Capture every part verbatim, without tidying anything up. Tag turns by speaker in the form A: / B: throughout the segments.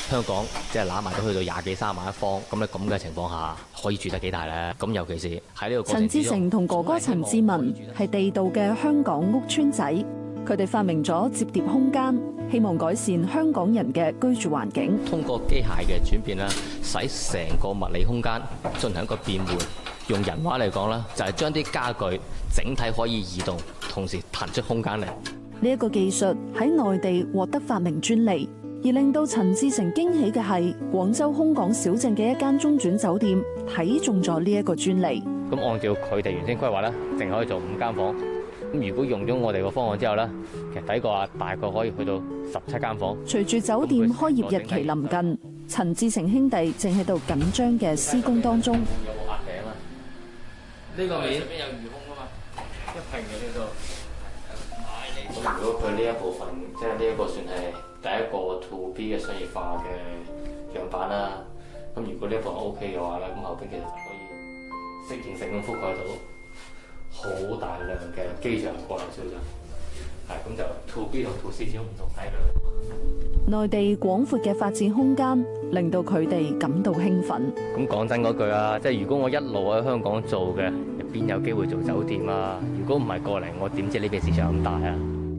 A: 香港即係攬埋都去到廿幾三十萬一方，咁咧咁嘅情況下，可以住得幾大咧？咁尤其是喺呢個過程之中，
B: 陳志成同哥哥陳志文係地道嘅香港屋邨仔，佢哋發明咗摺疊空間，希望改善香港人嘅居住環境。
A: 通過機械嘅轉變啦，使成個物理空間進行一個變換。用人話嚟講啦，就係將啲家具整體可以移動，同時騰出空間嚟。
B: 呢一個技術喺內地獲得發明專利，而令到陳志成驚喜嘅係，廣州空港小鎮嘅一間中轉酒店睇中咗呢一個專利。
A: 咁按照佢哋原先規劃咧，淨可以做五間房。咁如果用咗我哋個方案之後咧，其實睇過啊，大概可以去到十七間房。
B: 隨住酒店開業日期臨近，陳志成兄弟正喺度緊張嘅施工當中。
A: 有冇壓頂啊？呢個面上邊有魚空啊嘛，一平嘅呢度。咁如果佢呢一部分，即係呢一個算係第一個 two B 嘅商業化嘅樣板啦。咁如果呢一部分 O K 嘅話咧，咁後邊其實就可以適應性咁覆蓋到好大量嘅機場國內小鎮。係咁就 two B 同 two C 之中唔同體量。
B: 內地廣闊嘅發展空間令到佢哋感到興奮。
A: 咁講真嗰句啊，即係如果我一路喺香港做嘅，邊有機會做酒店啊？如果唔係過嚟，我點知呢邊市場咁大啊？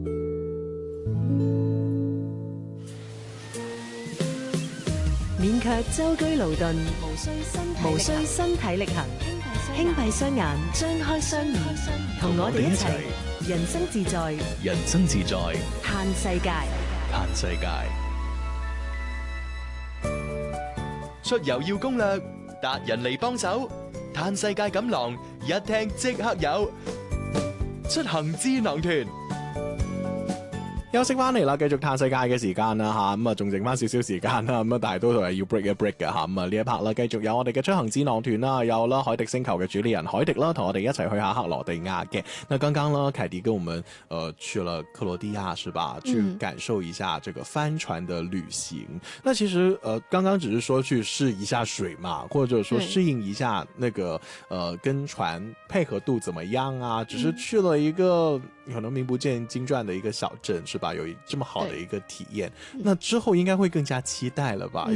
C: 免卻舟車勞頓，無需身體力行，輕閉雙眼，張開雙耳，同我哋一齊人生自在，
D: 人生自在，
C: 嘆世界，
D: 嘆世界。出遊要攻略，達人嚟幫手，嘆世界錦囊一聽即刻有，出行智囊團。
E: 休息翻嚟啦，繼續嘆世界嘅時間啦吓，咁啊仲剩翻少少時間啦，咁啊但係都係要 break 一 break 嘅吓，咁啊呢一 part 啦，繼續有我哋嘅出行智囊團啦，有啦海迪星球嘅主理人海迪啦，同我哋一齊去下克羅地亞嘅。那剛剛啦，凱迪跟我們呃去了克羅地亞是吧？去感受一下這個帆船的旅行。嗯、那其實呃剛剛只是說去試一下水嘛，或者說適應一下那個呃跟船配合度怎麼樣啊？只是去了一個可能名不見經傳的一個小鎮是吧？有這麼好的一個體驗，那之後應該會更加期待了吧？